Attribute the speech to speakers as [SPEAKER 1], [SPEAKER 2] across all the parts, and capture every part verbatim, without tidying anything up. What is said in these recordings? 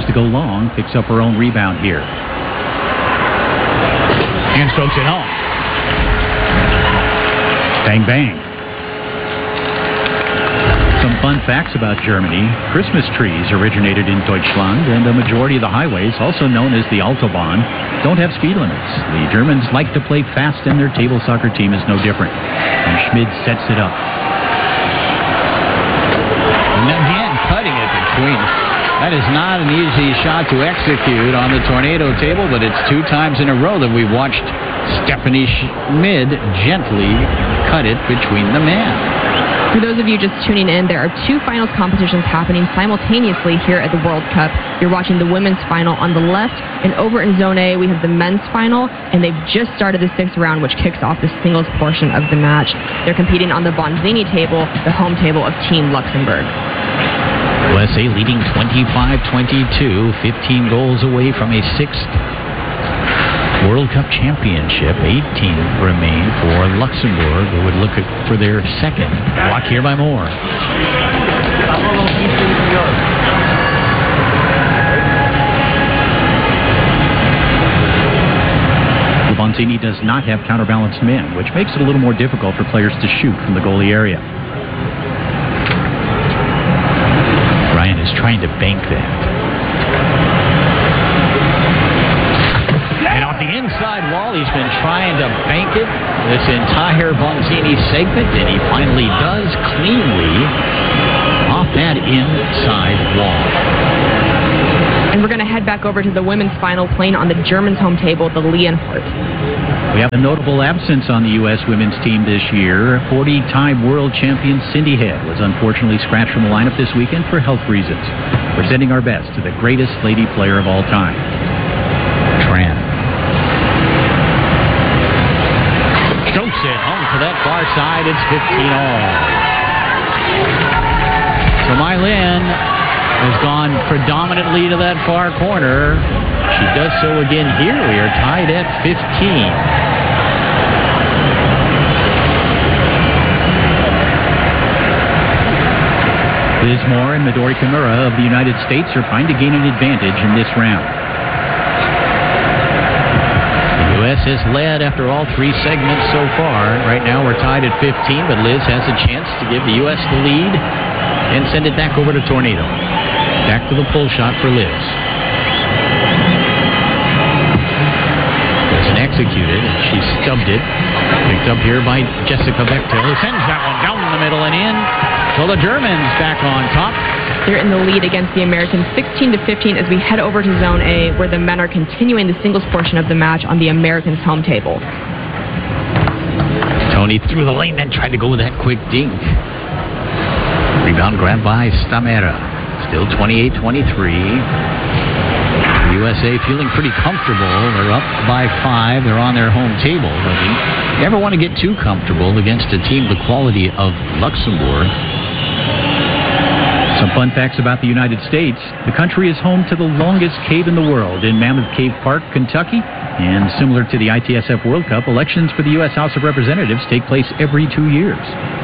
[SPEAKER 1] tries to go long, picks up her own rebound here.
[SPEAKER 2] And strokes it home.
[SPEAKER 1] Bang, bang. Some fun facts about Germany. Christmas trees originated in Deutschland, and a majority of the highways, also known as the Autobahn, don't have speed limits. The Germans like to play fast, and their table soccer team is no different. And Schmid sets it up.
[SPEAKER 2] And again, cutting it between. That is not an easy shot to execute on the Tornado table, but it's two times in a row that we've watched Stephanie Schmid gently cut it between the men.
[SPEAKER 3] For those of you just tuning in, there are two finals competitions happening simultaneously here at the World Cup. You're watching the women's final on the left, and over in Zone A, we have the men's final, and they've just started the sixth round, which kicks off the singles portion of the match. They're competing on the Bonzini table, the home table of Team Luxembourg.
[SPEAKER 2] U S A leading twenty-five twenty-two, fifteen goals away from a sixth World Cup championship. eighteen remain for Luxembourg, who would look for their second. Block here by Moore.
[SPEAKER 1] Bonzini does not have counterbalanced men, which makes it a little more difficult for players to shoot from the goalie area.
[SPEAKER 2] Ryan is trying to bank that. And off the inside wall, he's been trying to bank it this entire Bonzini segment, and he finally does cleanly off that inside wall.
[SPEAKER 3] And we're going to head back over to the women's final, playing on the Germans' home table, the Leonhardt.
[SPEAKER 1] We have a notable absence on the U S women's team this year. forty-time world champion Cindy Head was unfortunately scratched from the lineup this weekend for health reasons. We're sending our best to the greatest lady player of all time.
[SPEAKER 2] Tran. Strokes it home to that far side. It's fifteen all. So Mylin has gone predominantly to that far corner. She does so again here. We are tied at fifteen.
[SPEAKER 1] Liz Moore and Midori Kimura of the United States are trying to gain an advantage in this round.
[SPEAKER 2] The U S has led after all three segments so far. Right now we're tied at fifteen, but Liz has a chance to give the U S the lead and send it back over to Tornado. Back to the pull shot for Liz. Doesn't execute it. She stubbed it. Picked up here by Jessica Bechtel, who sends that one down the middle and in. So the Germans back on top.
[SPEAKER 3] They're in the lead against the Americans sixteen to fifteen as we head over to Zone A, where the men are continuing the singles portion of the match on the Americans' home table.
[SPEAKER 2] Tony through the lane, then tried to go with that quick dink. Rebound grabbed by Stamera. Still twenty-eight twenty-three. U S A feeling pretty comfortable. They're up by five. They're on their home table. But you never want to get too comfortable against a team the quality of Luxembourg.
[SPEAKER 1] Some fun facts about the United States. The country is home to the longest cave in the world in Mammoth Cave Park, Kentucky. And similar to the I T S F World Cup, elections for the U S House of Representatives take place every two years.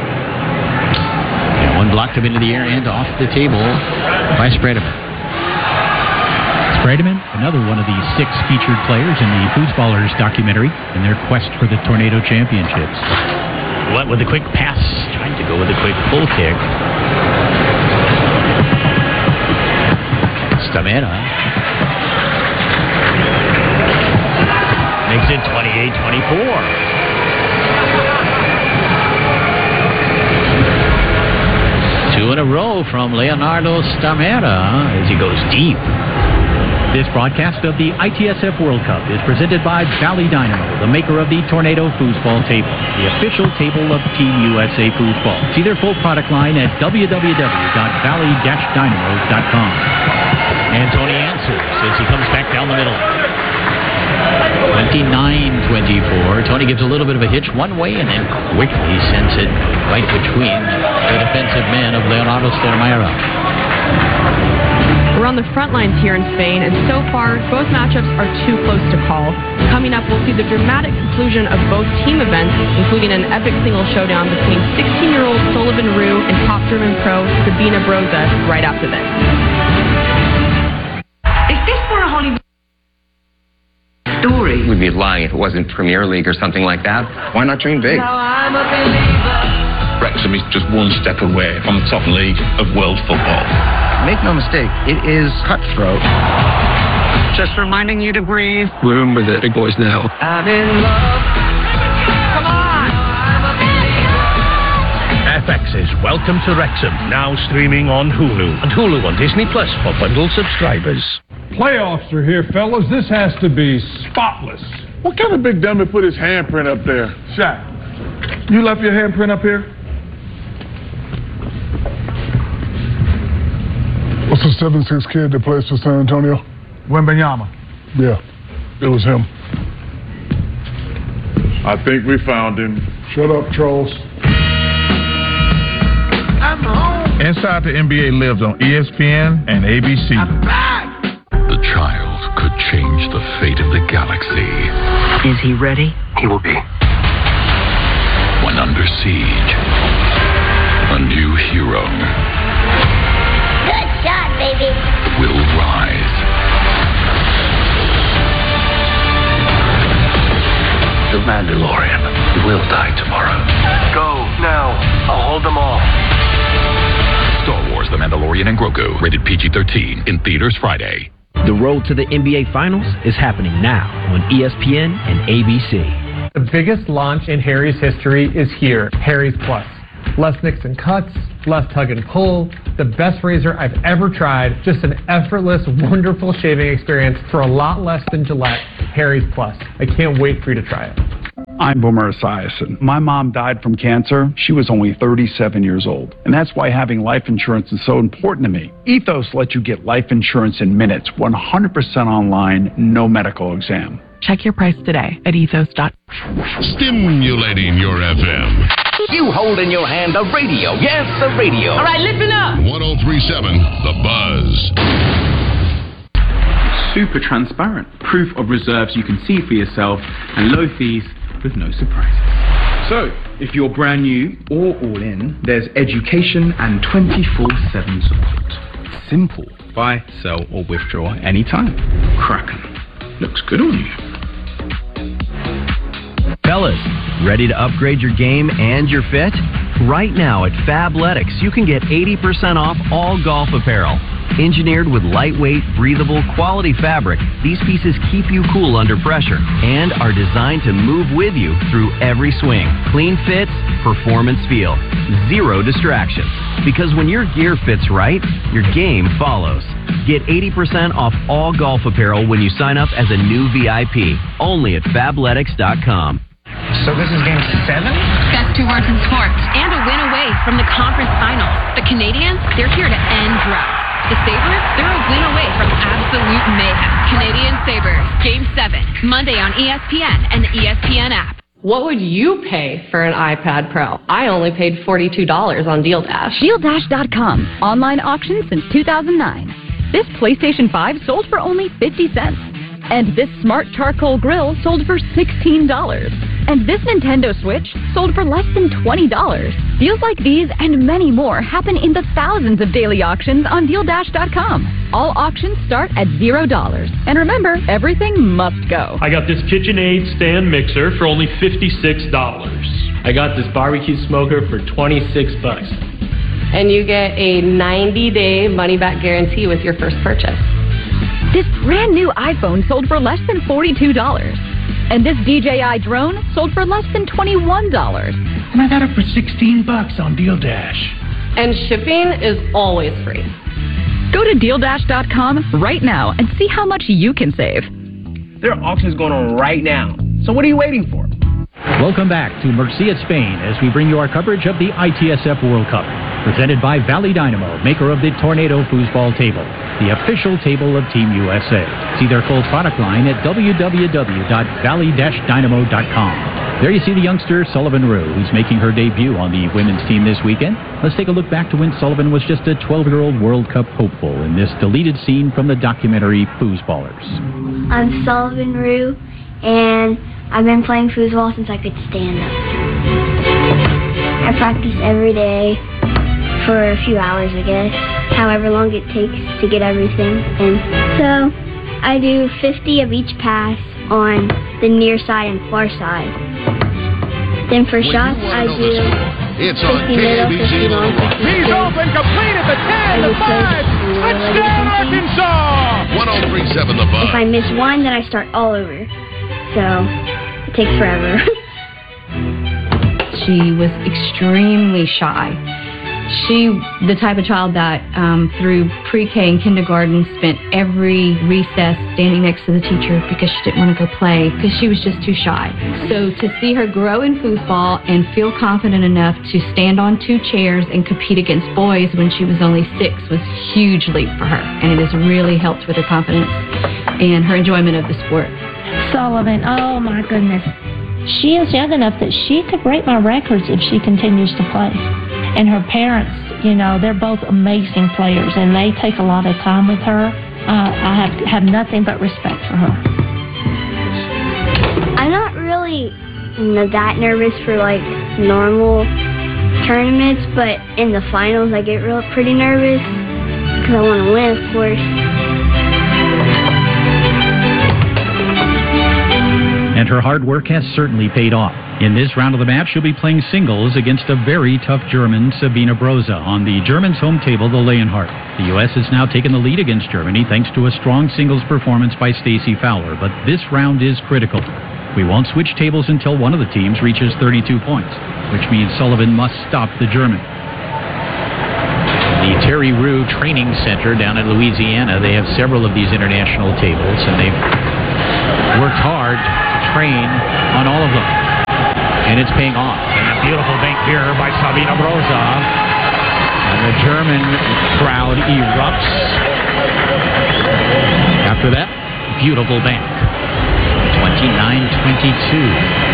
[SPEAKER 2] And one blocked him into the air and off the table by Spredeman.
[SPEAKER 1] Spredeman, another one of the six featured players in the Foosballers documentary in their quest for the Tornado Championships.
[SPEAKER 2] What with a quick pass, trying to go with a quick pull kick. Stamera makes it twenty-eight twenty-four. Two in a row from Leonardo Stamera as he goes deep.
[SPEAKER 1] This broadcast of the I T S F World Cup is presented by Valley Dynamo, the maker of the Tornado Foosball Table, the official table of Team U S A Foosball. See their full product line at w w w dot valley dash dynamo dot com.
[SPEAKER 2] And Tony answers as he comes back down the middle. twenty-nine twenty-four. Tony gives a little bit of a hitch one way and then quickly sends it right between the defensive men of Leonardo Stamera.
[SPEAKER 3] We're on the front lines here in Spain, and so far, both matchups are too close to call. Coming up, we'll see the dramatic conclusion of both team events, including an epic single showdown between sixteen-year-old Sullivan Rue and top German pro Sabina Broza right after this.
[SPEAKER 4] story.
[SPEAKER 5] We'd be lying if it wasn't Premier League or something like that. Why not dream big?
[SPEAKER 4] Now I'm a believer.
[SPEAKER 6] Wrexham is just one step away from the top league of world football.
[SPEAKER 5] Make no mistake, it is cutthroat.
[SPEAKER 4] Just reminding you to breathe.
[SPEAKER 5] We're in with the big boys now.
[SPEAKER 4] I'm in love. Come on! I'm a believer.
[SPEAKER 7] F X's Welcome to Wrexham, now streaming on Hulu. And Hulu on Disney Plus for bundle subscribers.
[SPEAKER 8] Playoffs are here, fellas. This has to be spotless.
[SPEAKER 9] What kind of big dummy put his handprint up there?
[SPEAKER 8] Shaq, you left your handprint up here?
[SPEAKER 9] What's the seven six kid that plays for San Antonio?
[SPEAKER 8] Wembanyama.
[SPEAKER 9] Yeah, it was him. I think we found him. Shut up, trolls.
[SPEAKER 8] I'm home. Inside the N B A lives on E S P N and A B C.
[SPEAKER 4] I'm back!
[SPEAKER 10] The child could change the fate of the galaxy.
[SPEAKER 4] Is he ready?
[SPEAKER 5] He will be.
[SPEAKER 10] When under siege, a new hero
[SPEAKER 11] Good shot, baby.
[SPEAKER 10] will rise.
[SPEAKER 7] The Mandalorian will die tomorrow.
[SPEAKER 5] Go now. I'll hold them all.
[SPEAKER 10] Star Wars: The Mandalorian and Grogu, rated P G thirteen, in theaters Friday.
[SPEAKER 12] The road to the N B A Finals is happening now on E S P N and A B C.
[SPEAKER 13] The biggest launch in Harry's history is here, Harry's Plus. Less nicks and cuts, less tug and pull, the best razor I've ever tried, just an effortless, wonderful shaving experience for a lot less than Gillette. Harry's Plus. I can't wait for you to try it.
[SPEAKER 14] I'm Boomer Esiason. My mom died from cancer. She was only thirty-seven years old. And that's why having life insurance is so important to me. Ethos lets you get life insurance in minutes, one hundred percent online, no medical exam.
[SPEAKER 15] Check your price today at ethos dot com.
[SPEAKER 10] Stimulating your F M.
[SPEAKER 16] You hold in your hand a radio. Yes, a radio.
[SPEAKER 4] All right, listen up.
[SPEAKER 10] one oh three point seven, The Buzz.
[SPEAKER 17] Super transparent. Proof of reserves you can see for yourself and low fees with no surprises. So, if you're brand new or all in, there's education and twenty-four seven support. Simple. Buy, sell, or withdraw anytime. Kraken. Looks good on you.
[SPEAKER 12] Fellas, ready to upgrade your game and your fit? Right now at Fabletics, you can get eighty percent off all golf apparel. Engineered with lightweight, breathable, quality fabric, these pieces keep you cool under pressure and are designed to move with you through every swing. Clean fits, performance feel, zero distractions. Because when your gear fits right, your game follows. Get eighty percent off all golf apparel when you sign up as a new V I P, only at Fabletics dot com.
[SPEAKER 18] So this is game seven?
[SPEAKER 19] Best two words in sports and a win away from the conference finals. The Canadians, they're here to end droughts. The Sabres, they're a win away from absolute mayhem. Canadian Sabres, game seven, Monday on E S P N and the E S P N app.
[SPEAKER 20] What would you pay for an iPad Pro? I only paid forty-two dollars on Deal Dash.
[SPEAKER 21] Deal Dash dot com. Online auction since two thousand nine. This PlayStation five sold for only fifty cents. And this smart charcoal grill sold for sixteen dollars. And this Nintendo Switch sold for less than twenty dollars. Deals like these and many more happen in the thousands of daily auctions on Deal Dash dot com. All auctions start at zero dollars. And remember, everything must go.
[SPEAKER 22] I got this KitchenAid stand mixer for only fifty-six dollars. I got this barbecue smoker for twenty-six bucks.
[SPEAKER 20] And you get a ninety-day money-back guarantee with your first purchase.
[SPEAKER 21] This brand new iPhone sold for less than forty-two dollars. And this D J I drone sold for less than twenty-one dollars.
[SPEAKER 22] And I got it for sixteen bucks on Deal Dash.
[SPEAKER 20] And shipping is always free.
[SPEAKER 21] Go to Deal Dash dot com right now and see how much you can save.
[SPEAKER 18] There are auctions going on right now. So what are you waiting for?
[SPEAKER 1] Welcome back to Murcia, Spain, as we bring you our coverage of the I T S F World Cup. Presented by Valley Dynamo, maker of the Tornado foosball table, the official table of Team U S A. See their full product line at w w w dot valley dash dynamo dot com. There you see the youngster Sullivan Rue, who's making her debut on the women's team this weekend. Let's take a look back to when Sullivan was just a twelve-year-old World Cup hopeful in this deleted scene from the documentary Foosballers.
[SPEAKER 23] I'm Sullivan Rue, and I've been playing foosball since I could stand up. I practice every day for a few hours, I guess, however long it takes to get everything. And so I do fifty of each pass on the near side and far side. Then for shots, I do
[SPEAKER 2] it's
[SPEAKER 23] fifty middle, fifty long, fifty
[SPEAKER 2] He's open, complete at the ten, the five. Touchdown, Arkansas! one oh three point seven the Buzz.
[SPEAKER 23] If I miss one, then I start all over. So, it takes forever.
[SPEAKER 3] She was extremely shy. She, the type of child that um, through pre-K and kindergarten spent every recess standing next to the teacher because she didn't want to go play because she was just too shy. So to see her grow in foosball and feel confident enough to stand on two chairs and compete against boys when she was only six was a huge leap for her. And it has really helped with her confidence and her enjoyment of the sport.
[SPEAKER 11] Sullivan, oh my goodness. She is young enough that she could break my records if she continues to play. And her parents, you know, they're both amazing players, and they take a lot of time with her. Uh, I have have nothing but respect for her.
[SPEAKER 23] I'm not really you know, that nervous for, like, normal tournaments, but in the finals I get real pretty nervous because I want to win, of course.
[SPEAKER 1] And her hard work has certainly paid off. In this round of the match, she'll be playing singles against a very tough German, Sabine Broza, on the Germans' home table, the Leonhardt. The U S has now taken the lead against Germany thanks to a strong singles performance by Stacey Fowler, but this round is critical. We won't switch tables until one of the teams reaches thirty-two points, which means Sullivan must stop the German. The Terry Rue Training Center down in Louisiana, they have several of these international tables, and they've worked hard to train on all of them. And it's paying off. And a beautiful bank here by Sabine Broza. And the German crowd erupts. After that, beautiful bank. twenty-nine twenty-two.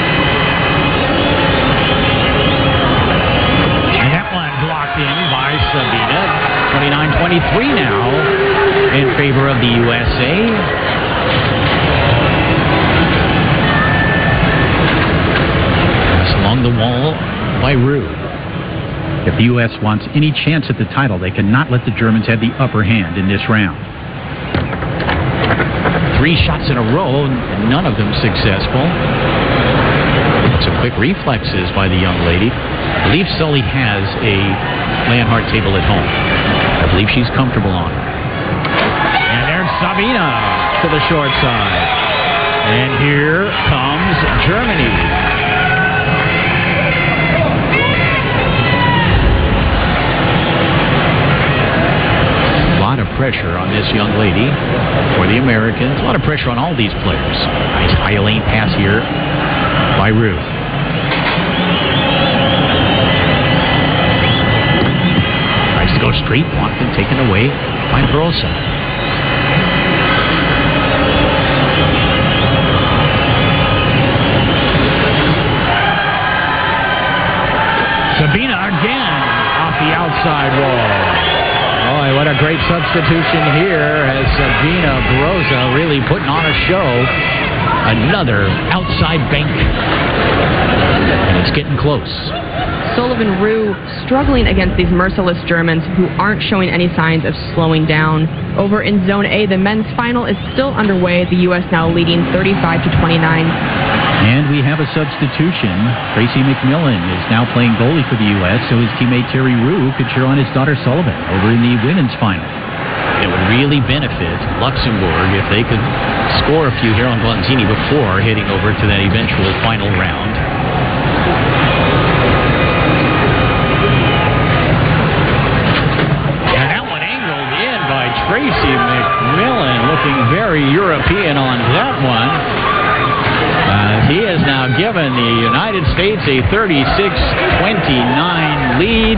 [SPEAKER 1] And that one blocked in by Sabina. twenty-nine twenty-three now in favor of the U S A. Along the wall by Rue. If the U S wants any chance at the title, they cannot let the Germans have the upper hand in this round. Three shots in a row, none of them successful. Some quick reflexes by the young lady. I believe Sully has a Leonhardt table at home. I believe she's comfortable on it. And there's Sabina to the short side. And here comes Germany. Pressure on this young lady for the Americans. A lot of pressure on all these players. Nice high lane pass here by Ruth. Tries to go straight, blocked and taken away by Broza. Sabina again off the outside wall. Boy, what a great substitution here as Sabina Broza really putting on a show. Another outside bank. And it's getting close.
[SPEAKER 24] Sullivan Rue struggling against these merciless Germans who aren't showing any signs of slowing down. Over in Zone A, the men's final is still underway. The U S now leading thirty-five to twenty-nine.
[SPEAKER 1] And we have a substitution. Tracy McMillan is now playing goalie for the U S, so his teammate Terry Rue could cheer on his daughter Sullivan over in the women's final. It would really benefit Luxembourg if they could score a few here on Bonzini before heading over to that eventual final round. And that one angled in by Tracy McMillan, looking very European on that one. Uh, he has now given the United States a thirty-six twenty-nine lead.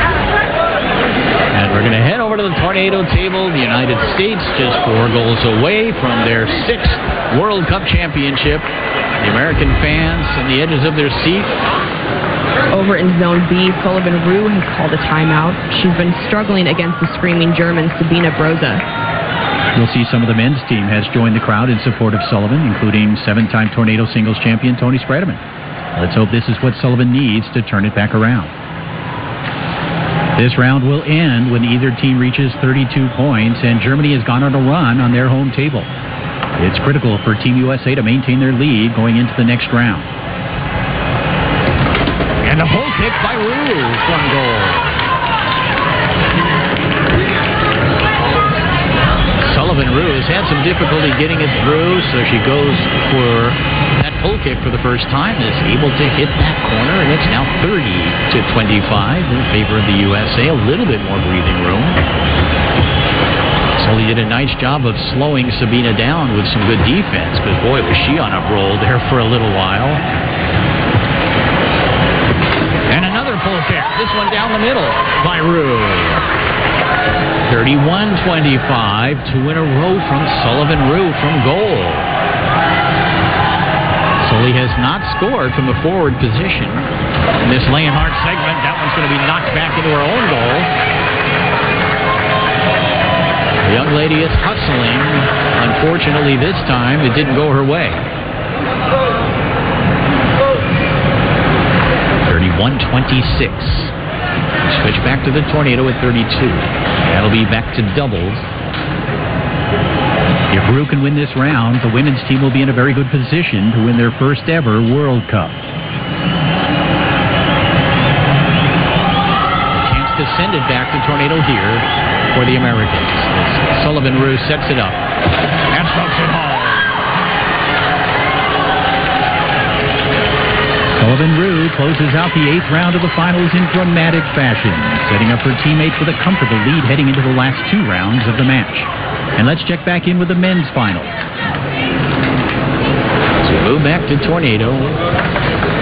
[SPEAKER 1] And we're going to head over to the tornado table. The United States just four goals away from their sixth World Cup championship. The American fans on the edges of their seat.
[SPEAKER 24] Over in Zone B, Sullivan Rue has called a timeout. She's been struggling against the screaming German Sabina Broza.
[SPEAKER 1] You'll see some of the men's team has joined the crowd in support of Sullivan, including seven-time tornado singles champion Tony Spredeman. Let's hope this is what Sullivan needs to turn it back around. This round will end when either team reaches thirty-two points, and Germany has gone on a run on their home table. It's critical for Team U S A to maintain their lead going into the next round. And a pull kick by Rue from goal. Sullivan Rue has had some difficulty getting it through, so she goes for that pull kick for the first time, is able to hit that corner, and it's now thirty to twenty-five in favor of the U S A. A little bit more breathing room. Sully did a nice job of slowing Sabina down with some good defense, because boy, was she on a roll there for a little while. And another pull kick, this one down the middle by Rue. thirty-one twenty-five, two in a row from Sullivan Rue from goal. Sully has not scored from a forward position in this Leonhardt segment. That one's going to be knocked back into her own goal. The young lady is hustling. Unfortunately, this time it didn't go her way. thirty-one twenty-six. Switch back to the Tornado at thirty-two. That'll be back to doubles. If Rue can win this round, the women's team will be in a very good position to win their first ever World Cup. A chance to send it back to Tornado here for the Americans. As Sullivan Rue sets it up and strokes it home. Sullivan Rue closes out the eighth round of the finals in dramatic fashion, setting up her teammates with a comfortable lead heading into the last two rounds of the match. And let's check back in with the men's final. So we move back to Tornado.